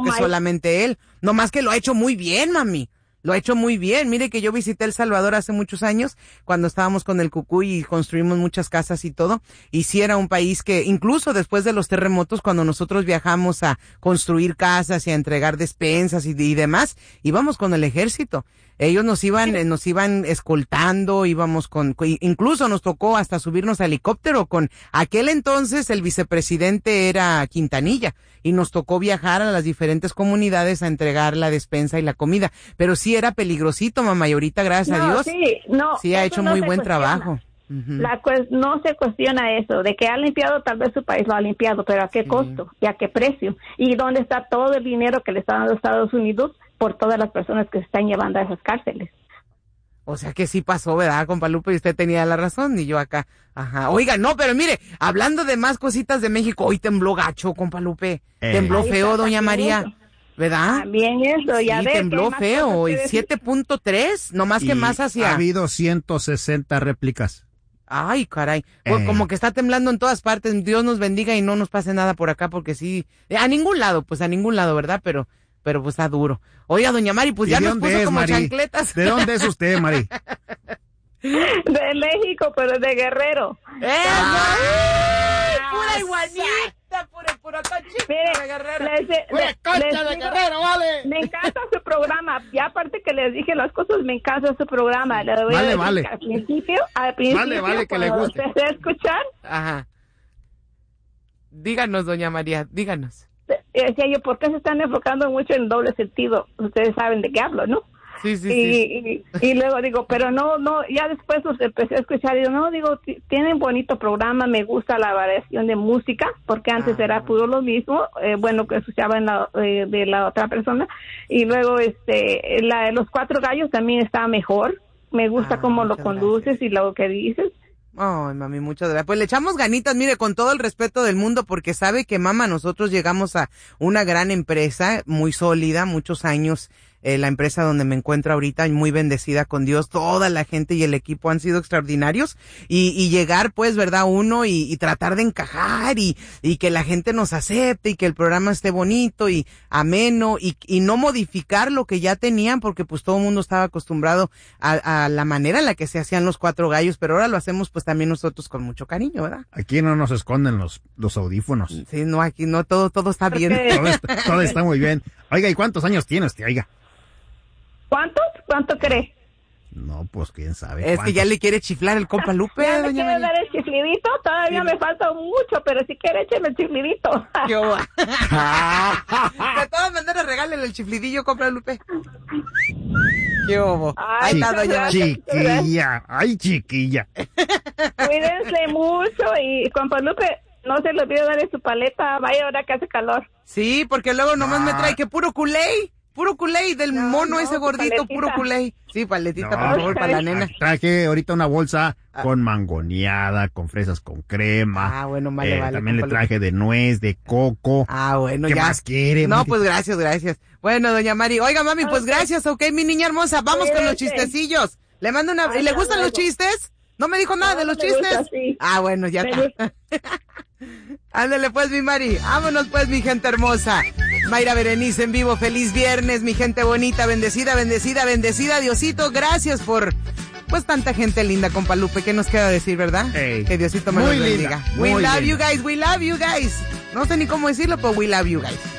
que solamente él. Nomás que lo ha hecho muy bien, mami. Lo ha hecho muy bien. Mire que yo visité El Salvador hace muchos años, cuando estábamos con el Cucuy y construimos muchas casas y todo. Y sí era un país que, incluso después de los terremotos, cuando nosotros viajamos a construir casas y a entregar despensas y demás, íbamos con el ejército. Ellos nos iban escoltando, incluso nos tocó hasta subirnos a helicóptero con aquel entonces el vicepresidente era Quintanilla y nos tocó viajar a las diferentes comunidades a entregar la despensa y la comida. Pero sí era peligrosito, mamá, y ahorita gracias a Dios sí ha hecho muy buen trabajo. No se cuestiona eso, de que ha limpiado, tal vez su país lo ha limpiado, pero ¿a qué costo y a qué precio? ¿Y dónde está todo el dinero que le está dando Estados Unidos por todas las personas que se están llevando a esas cárceles? O sea que sí pasó, ¿verdad, compa Lupe? Y usted tenía la razón, y yo acá. Ajá. Oiga, no, pero mire, hablando de más cositas de México, hoy tembló gacho, compa Lupe. Tembló feo, doña María. ¿Verdad? También eso, ya sí, tembló feo, y 7.3, nomás que más hacia... Ha habido 160 réplicas. Ay, caray. Pues como que está temblando en todas partes. Dios nos bendiga y no nos pase nada por acá, porque sí, a ningún lado, ¿verdad? Pero pues está duro. Oiga, doña Mari, pues ya nos puso como chancletas. ¿De dónde es usted, Mari? De México, pero de Guerrero. ¡Pura iguanita! ¡Pura cochita de Guerrero! de Guerrero, vale! Me encanta su programa. Y aparte que les dije las cosas, me encanta su programa. Le voy a decir al principio, vale, que le guste. Empecé a escuchar. Ajá. Díganos, doña María, díganos. Decía yo, ¿por qué se están enfocando mucho en doble sentido? Ustedes saben de qué hablo, ¿no? Sí. Y luego digo, pero no, ya después los empecé a escuchar y digo, tienen bonito programa, me gusta la variación de música, porque antes era puro lo mismo, que escuchaba de la otra persona, y luego los Cuatro Gallos también está mejor, me gusta cómo lo conduces y lo que dices. Ay, mami, muchas gracias. Pues le echamos ganitas, mire, con todo el respeto del mundo, porque sabe que, mamá, nosotros llegamos a una gran empresa, muy sólida, muchos años, la empresa donde me encuentro ahorita, muy bendecida con Dios, toda la gente y el equipo han sido extraordinarios, y llegar, pues, ¿verdad?, uno y tratar de encajar, y que la gente nos acepte, y que el programa esté bonito, y ameno, y no modificar lo que ya tenían, porque pues todo el mundo estaba acostumbrado a la manera en la que se hacían los Cuatro Gallos, pero ahora lo hacemos pues también nosotros con mucho cariño, ¿verdad? Aquí no nos esconden los audífonos. Sí, no, aquí no, todo está bien. Todo está muy bien. Oiga, ¿y cuántos años tiene usted, oiga? ¿Cuánto cree? No, pues quién sabe. Es que ya le quiere chiflar el compa Lupe, ¿Ya me doña quiere María? dar el chiflidito? Todavía me falta mucho, pero si quiere, écheme el chiflidito. De todas maneras, regálele el chiflidillo, compa Lupe. ¿Qué hubo? Ahí está, doña María. Chiquilla. Cuídense mucho y compa Lupe, no se le olvide darle su paleta, vaya ahora que hace calor. Sí, porque luego nomás me trae que puro culé del mono ese gordito, paletita. puro culé. Sí, paletita, por favor, para la nena. Traje ahorita una bolsa con mangoneada, con fresas con crema. Bueno, vale. También le traje de nuez, de coco. Bueno, ¿Qué ya. más quiere? No, pues gracias. Bueno, doña Mari. Oiga, mami, pues gracias, ok, mi niña hermosa. Vamos con los chistecillos. Le mando una... ¿Y le gustan los chistes? ¿No me dijo nada de los chistes? Gusta, sí. Bueno, ya está. Ándale pues, mi Mari. Vámonos pues, mi gente hermosa. Mayra Berenice en vivo. Feliz viernes, mi gente bonita. Bendecida. Diosito, gracias por... Pues tanta gente linda, compa Lupe. ¿Qué nos queda decir, verdad? Hey, que Diosito me los bendiga. We love you guys. No sé ni cómo decirlo, pero we love you guys.